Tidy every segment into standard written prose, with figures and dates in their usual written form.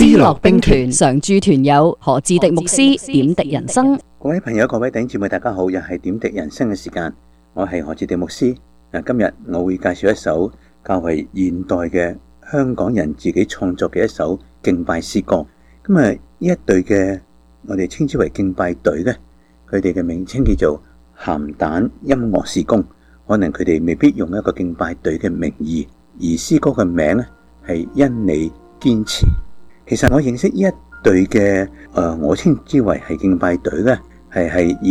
思樂兵團常駐團友何志迪牧師點滴人生。 各位朋友、各位弟兄姊妹，大家好，又係點滴人生嘅時間。我係何志迪牧師。今日我會介紹一首較為現代嘅香港人自己創作嘅一首敬拜詩歌。呢一隊嘅我哋稱之為敬拜隊呢，佢哋嘅名稱叫做鹹蛋音樂事工。可能佢哋未必用一個敬拜隊嘅名義，而詩歌嘅名呢係因你堅持。其實我認識呢一隊嘅我稱之為係敬拜隊呢，係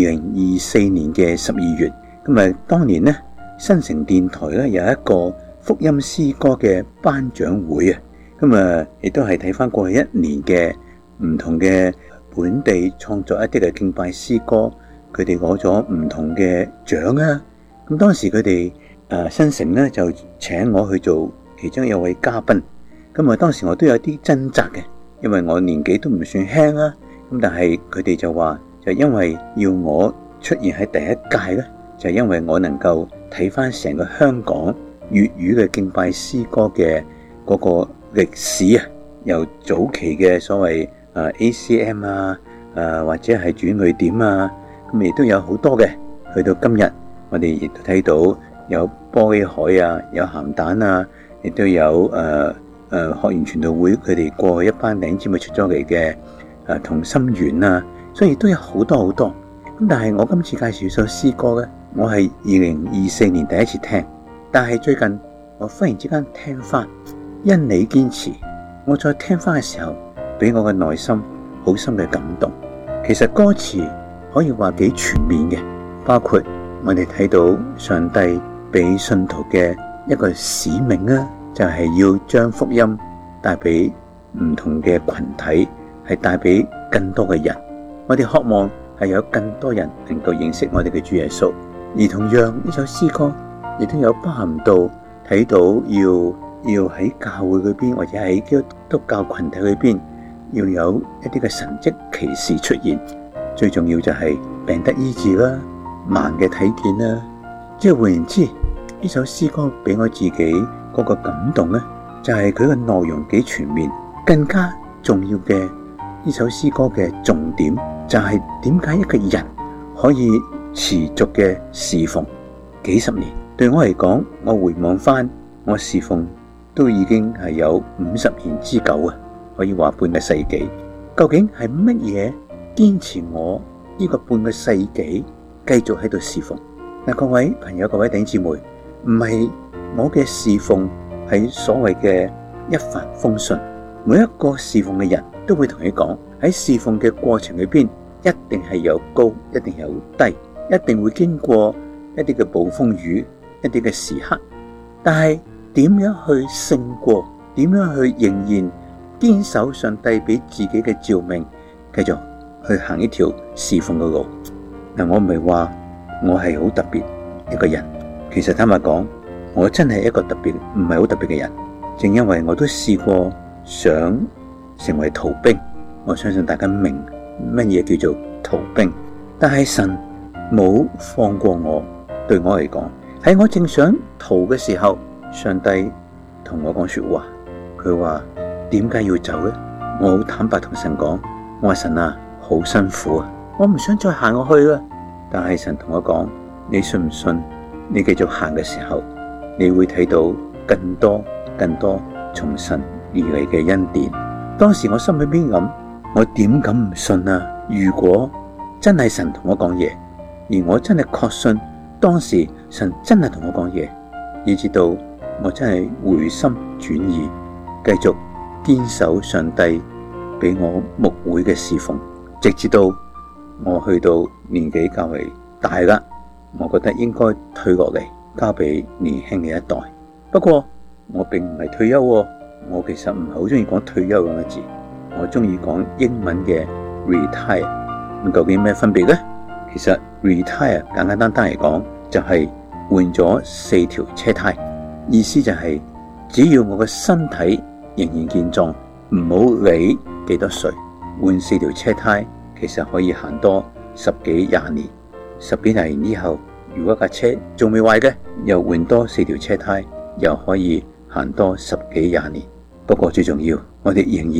2024年嘅12月。當年呢，新城電台呢有一個福音詩歌嘅頒獎會啊。亦都係睇翻過去一年嘅唔同嘅本地創作一啲嘅敬拜詩歌，佢哋攞咗唔同嘅獎啊。當時佢哋新城呢就請我去做其中一位嘉賓。當時我都有啲掙扎嘅，因為我年紀都唔算輕啊。但係佢哋就話，就因為要我出現喺第一屆呢，就因為我能夠睇翻成個香港粵語嘅敬拜詩歌嘅嗰個歷史啊，由早期嘅所謂ACM 啊，或者係轉捩點啊，亦都有好多嘅。去到今日，我哋亦都睇到有玻璃海啊，有鹹蛋啊，亦都有學園傳道會佢哋過去一班弟兄姊妹出咗嚟嘅同心圓啊，所以都有好多好多。但係我今次介紹首詩歌呢，我係2024年第一次聽，但係最近我忽然之間聽翻因你堅持，我再聽翻嘅時候，俾我嘅內心好深嘅感動。其實歌詞可以話幾全面嘅，包括我哋睇到上帝俾信徒嘅一個使命啊，就係要將福音帶俾唔同嘅群體，係帶俾更多嘅人。我哋渴望係有更多人能夠認識我哋嘅主耶穌。而同樣呢首詩歌亦都有包含到睇到要喺教會裏邊，或者喺基督教群體裏邊，要有一啲嘅神蹟奇事出現。最重要就係病得醫治啦，盲嘅睇見啦。即係換言之，呢首詩歌俾我自己嗰個感動呢，就係佢嘅內容幾全面。更加重要嘅，呢首詩歌嘅重點就係點解一個人可以持續嘅侍奉幾十年。對我嚟講，我回望翻我侍奉都已經係有50年之久啊，可以話半個世紀。究竟係乜嘢堅持我呢個半個世紀繼續喺度侍奉？各位朋友、各位弟兄姊妹，唔係我嘅侍奉係所謂嘅一帆風順。每一個侍奉嘅人都會同你講，喺侍奉嘅過程裏邊，一定係有高，一定有低，一定會經過一啲嘅暴風雨，一啲嘅時刻。但係點樣去勝過？點樣去仍然堅守上帝俾自己嘅召命，繼續去行一條侍奉嘅路？我唔係話我係好特別一個人，其實坦白講，我真係一個特別唔係好特別嘅人。正因為我都試過想成為逃兵，我相信大家明乜嘢叫做逃兵。但係神冇放過我。對我嚟講，喺我正想逃嘅時候，上帝同我講說話。佢話點解要走呢？我好坦白同神講，我話神啊，好辛苦啊，我唔想再行落去啦。但係神同我講，你信唔信？你繼續行嘅時候，你會睇到更多更多從神而嚟嘅恩典。當時我心裏邊諗，我點敢唔信啊？如果真係神同我講嘢，而我真係確信當時神真係同我講嘢，以至到我真係回心轉意，繼續堅守上帝俾我牧會嘅侍奉，直至到我去到年紀較為大啦，我覺得應該退落嚟交俾年輕嘅一代。不過我並唔係退休喎，我其實唔係好中意講退休兩個字，我中意講英文嘅 retire。咁究竟咩分別呢？其實 retire 簡簡單單嚟講，就係換咗4條車胎，意思就係只要我嘅身體仍然健壯，唔好理幾多歲，換4條車胎，其實可以行多10幾20年。10幾20年之後，如果架車仲未壞嘅，又換多4條車胎，又可以行多10幾20年。不過最重要，我哋仍然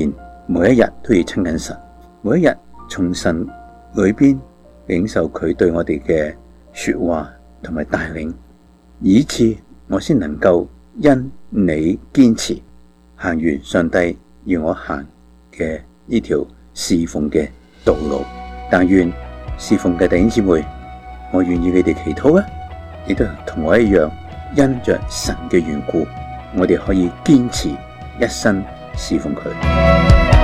每一日都要親近神，每一日從神裏邊領受佢對我哋嘅說話同埋帶領，以致我先能夠因你堅持行完上帝要我行嘅呢條侍奉嘅道路。但願侍奉嘅弟兄姊妹，我願意你哋祈禱啊，亦都同我一樣，因着神嘅緣故，我哋可以堅持一生侍奉佢。